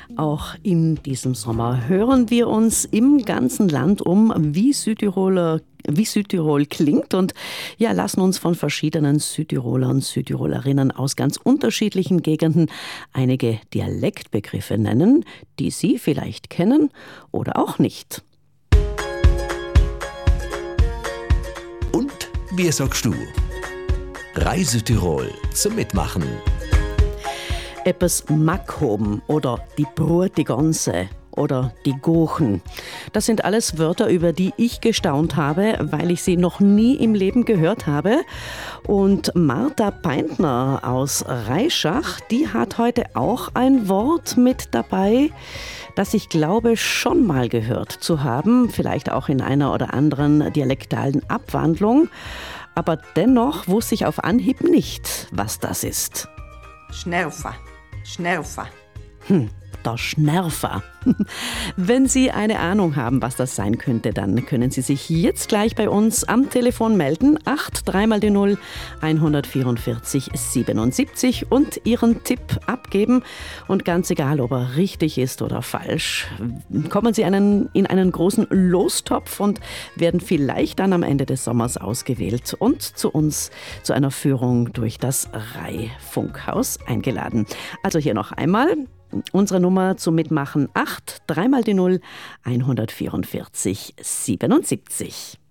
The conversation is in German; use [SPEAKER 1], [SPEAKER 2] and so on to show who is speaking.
[SPEAKER 1] Auch in diesem Sommer hören wir uns im ganzen Land um, wie Südtirol klingt und ja, lassen uns von verschiedenen Südtirolern, Südtirolerinnen aus ganz unterschiedlichen Gegenden einige Dialektbegriffe nennen, die Sie vielleicht kennen oder auch nicht.
[SPEAKER 2] Und wie sagst du? Reisetirol zum Mitmachen.
[SPEAKER 1] Etwas Mackhoben oder die Brut die Ganze oder die Gochen. Das sind alles Wörter, über die ich gestaunt habe, weil ich sie noch nie im Leben gehört habe. Und Martha Peintner aus Reischach, die hat heute auch ein Wort mit dabei, das ich glaube schon mal gehört zu haben, vielleicht auch in einer oder anderen dialektalen Abwandlung. Aber dennoch wusste ich auf Anhieb nicht, was das ist.
[SPEAKER 3] Schnerfer.
[SPEAKER 1] Der Schnerfer. Wenn Sie eine Ahnung haben, was das sein könnte, dann können Sie sich jetzt gleich bei uns am Telefon melden. 83 mal die 0 144 77 und Ihren Tipp abgeben. Und ganz egal, ob er richtig ist oder falsch, kommen Sie in einen großen Lostopf und werden vielleicht dann am Ende des Sommers ausgewählt und zu uns zu einer Führung durch das Rai-Funkhaus eingeladen. Also hier noch einmal unsere Nummer zum Mitmachen: 83 mal die 0 144 77.